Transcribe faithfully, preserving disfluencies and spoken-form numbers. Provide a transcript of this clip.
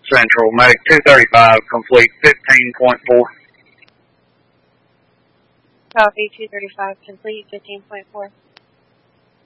Central, make two thirty-five complete fifteen point four. Copy, two thirty-five complete, fifteen point four.